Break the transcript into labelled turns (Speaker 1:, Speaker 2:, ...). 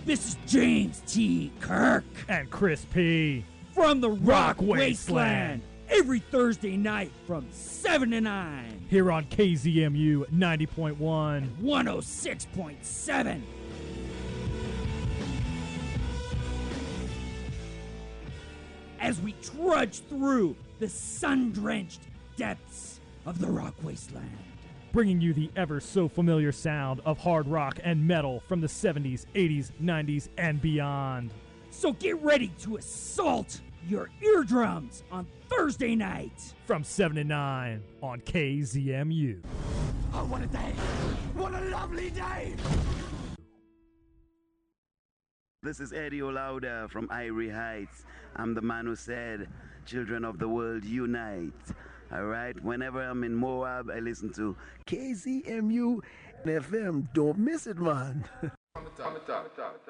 Speaker 1: This is James T. Kirk
Speaker 2: And Chris P.
Speaker 1: from the
Speaker 2: Rock
Speaker 1: Rock Wasteland. Every Thursday night from 7 to 9.
Speaker 2: Here on KZMU 90.1.
Speaker 1: 106.7. As we trudge through the sun-drenched depths of the Rock Wasteland.
Speaker 2: Bringing you the ever so familiar sound of hard rock and metal from the 70s, 80s, 90s, and beyond.
Speaker 1: So get ready to assault your eardrums on Thursday night.
Speaker 2: From 7 to 9 on KZMU.
Speaker 1: Oh, what a day! What a lovely day!
Speaker 3: This is Eddie Olauda from Irie Heights. I'm the man who said, "Children of the world, unite." All right? Whenever I'm in Moab, I listen to
Speaker 4: KZMU FM. Don't miss it, man.